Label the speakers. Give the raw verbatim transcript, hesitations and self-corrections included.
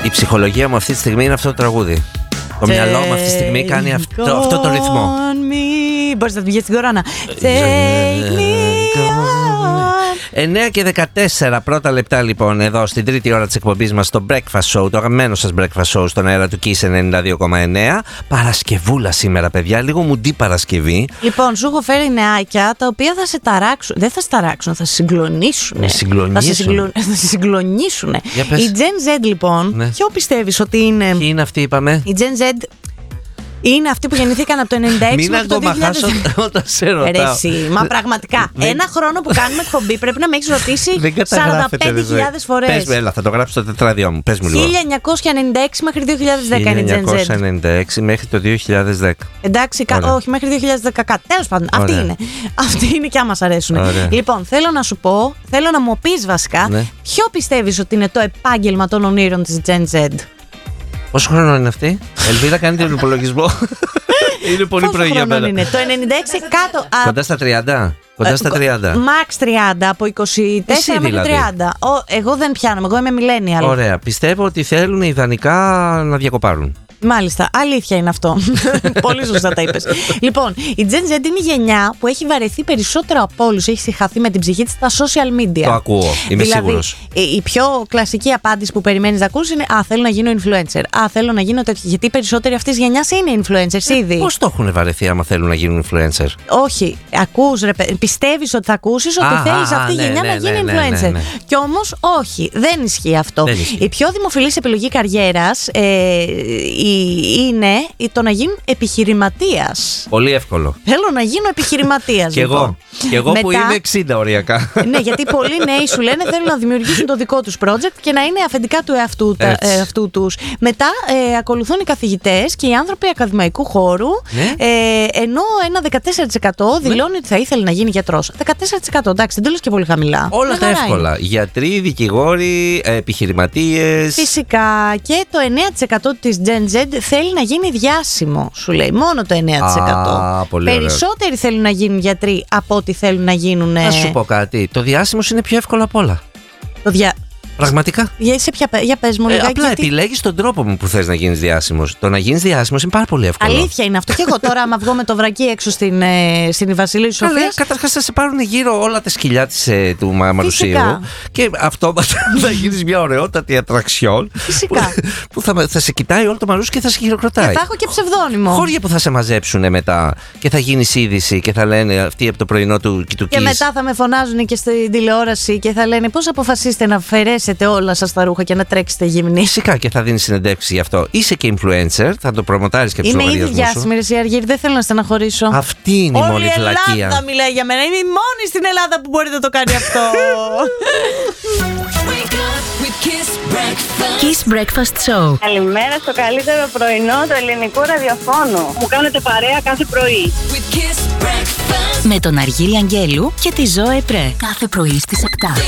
Speaker 1: Η ψυχολογία μου αυτή τη στιγμή είναι αυτό το τραγούδι. Το
Speaker 2: Take
Speaker 1: μυαλό μου αυτή τη στιγμή κάνει αυτό, αυτό το ρυθμό.
Speaker 2: Μπορείς να την πηγαίνεις στην κορώνα. Take me on.
Speaker 1: εννέα και δεκατέσσερα πρώτα λεπτά λοιπόν εδώ στην τρίτη ώρα της εκπομπής μας στο Breakfast Show, το αγαπημένο σας Breakfast Show στον αέρα του Kiss ενενήντα δύο κόμμα εννέα. Παρασκευούλα σήμερα, παιδιά, λίγο μουντή Παρασκευή.
Speaker 2: Λοιπόν, σου έχω φέρει νεάκια τα οποία θα σε ταράξουν. Δεν θα σε ταράξουν, θα σε συγκλονίσουν.
Speaker 1: Με συγκλονίσουν.
Speaker 2: Θα σε, συγκλο... θα σε συγκλονίσουν. Η Gen Z λοιπόν,
Speaker 1: ναι.
Speaker 2: ποιο πιστεύεις ότι είναι?
Speaker 1: Ποιοι είναι αυτοί, είπαμε?
Speaker 2: Η Gen Z είναι αυτοί που γεννήθηκαν από το ενενήντα έξι μέχρι το δύο χιλιάδες.
Speaker 1: Μην ακόμα χάσω όταν σε ρωτάω.
Speaker 2: Ρε εσύ, μα πραγματικά ένα χρόνο που κάνουμε εκπομπή πρέπει να με έχεις ρωτήσει σαράντα πέντε χιλιάδες φορές.
Speaker 1: Πες μου, έλα, θα το γράψω στο τετράδιό μου. Πες μου λίγο.
Speaker 2: χίλια εννιακόσια ενενήντα έξι μέχρι δύο χιλιάδες δέκα είναι η Gen Z.
Speaker 1: χίλια εννιακόσια ενενήντα έξι μέχρι το δύο χιλιάδες δέκα.
Speaker 2: Εντάξει, κα... όχι, μέχρι δύο χιλιάδες δέκα κάτι. Τέλος πάντων, αυτή είναι. Αυτή είναι και άμα μας αρέσουν.
Speaker 1: Ωραία.
Speaker 2: Λοιπόν, θέλω να σου πω, θέλω να μου πεις βασικά, ναι. ποιο πιστεύεις ότι είναι το επάγγελμα των ονείρων της Gen Z?
Speaker 1: Πόσο χρόνο είναι αυτή? Ελπίδα, κάνει τον υπολογισμό. Είναι πολύ πρωί για μένα.
Speaker 2: Είναι? Το ενενήντα έξι κάτω.
Speaker 1: Κοντά στα τριάντα. Κοντά στα τριάντα.
Speaker 2: Max τριάντα, από είκοσι τέσσερα μέχρι δηλαδή. τριάντα. Ο, εγώ δεν πιάνομαι, εγώ είμαι millennial.
Speaker 1: Ωραία. Πιστεύω ότι θέλουν ιδανικά να διακοπάρουν.
Speaker 2: Μάλιστα, αλήθεια είναι αυτό. Πολύ σωστά τα είπες. Λοιπόν, η Gen Z είναι η γενιά που έχει βαρεθεί περισσότερο από όλους. Έχει συγχαθεί με την ψυχή της στα social media.
Speaker 1: Το ακούω, είμαι
Speaker 2: δηλαδή,
Speaker 1: σίγουρος.
Speaker 2: Η πιο κλασική απάντηση που περιμένεις να ακούσεις είναι Α, θέλω να γίνω influencer. Α, θέλω να γίνω τέτοιο. Γιατί οι περισσότεροι αυτής της γενιάς είναι influencers ήδη.
Speaker 1: Πώς το έχουν βαρεθεί άμα θέλουν να γίνουν influencer?
Speaker 2: Όχι, ακούς, ρε, πιστεύεις ότι θα ακούσεις ότι α, θέλεις α, αυτή η ναι, γενιά ναι, να γίνει ναι, influencer. Ναι, ναι, ναι. Κι όμως όχι, δεν ισχύει αυτό. Δεν ισχύει. Η πιο δημοφιλής επιλογή καριέρας ε, είναι το να γίνουν επιχειρηματίας.
Speaker 1: Πολύ εύκολο.
Speaker 2: Θέλω να γίνω επιχειρηματίας.
Speaker 1: Και εγώ. Και εγώ μετά, που είμαι εξήντα οριακά.
Speaker 2: Ναι, γιατί πολλοί νέοι σου λένε θέλουν να δημιουργήσουν το δικό τους project και να είναι αφεντικά του εαυτού, τα, ε, αυτού τους. Μετά ε, ακολουθούν οι καθηγητές και οι άνθρωποι ακαδημαϊκού χώρου. Ναι. Ε, ενώ ένα δεκατέσσερα τοις εκατό δηλώνει ναι. ότι θα ήθελε να γίνει γιατρός. δεκατέσσερα τοις εκατό, εντάξει, δεν το λες και πολύ χαμηλά.
Speaker 1: Όλα τα εύκολα. Είναι. Γιατροί, δικηγόροι, επιχειρηματίες.
Speaker 2: Φυσικά. Και το εννέα τοις εκατό της Gen Z θέλει να γίνει διάσημο, σου λέει. Μόνο το εννέα τοις εκατό.
Speaker 1: Α,
Speaker 2: περισσότεροι ωραίο. Θέλουν να γίνουν γιατροί από ότι θέλουν να γίνουν.
Speaker 1: Να σου πω κάτι. Το διάσημο είναι πιο εύκολο απ' όλα.
Speaker 2: Το δια...
Speaker 1: Πραγματικά.
Speaker 2: Για, ποια, για πες μου λιγάκι.
Speaker 1: Ε, απλά γιατί... επιλέγεις τον τρόπο που θες να γίνεις διάσημος. Το να γίνεις διάσημος είναι πάρα πολύ εύκολο.
Speaker 2: Αλήθεια είναι αυτό. Και εγώ τώρα, άμα βγω με το βρακί έξω στην, ε, στην Βασιλή Σοφίας.
Speaker 1: Καταρχάς θα σε πάρουν γύρω όλα τα σκυλιά της, ε, του Μαρουσίου. Και αυτόματα θα γίνεις μια ωραιότατη ατραξιόν.
Speaker 2: Φυσικά.
Speaker 1: Που, που θα, θα σε κοιτάει όλο το Μαρούσι και θα σε χειροκροτάει.
Speaker 2: Και θα έχω και ψευδόνυμο.
Speaker 1: Χώρια που θα σε μαζέψουν μετά και θα γίνεις είδηση και θα λένε αυτή από το πρωινό του και του
Speaker 2: Και μετά θα με φωνάζουν και στην τηλεόραση και θα λένε πώς αποφασίσετε να αφαιρέσετε όλα σας τα ρούχα και να τρέξετε γυμνή.
Speaker 1: Φυσικά και θα δίνεις συνεντεύξη γι' αυτό. Είσαι και influencer, θα το προμοτάρεις και από τους λογαριασμούς σου.
Speaker 2: Είμαι ήδη διάσημη, ρε εσύ Αργύρη, δεν θέλω να στεναχωρήσω.
Speaker 1: Αυτή είναι η μόνη βλακεία.
Speaker 2: Όλη η Ελλάδα μιλάει για μένα. Είμαι η μόνη στην Ελλάδα που μπορεί να το κάνει αυτό.
Speaker 3: Kiss Breakfast Show.
Speaker 4: Καλημέρα στο καλύτερο πρωινό του ελληνικού ραδιοφώνου. Μου κάνετε παρέα κάθε πρωί.
Speaker 3: Με τον Αργύρη Αγγέλου και τη Ζωέ Πρέ. Κάθε πρωί στις επτά.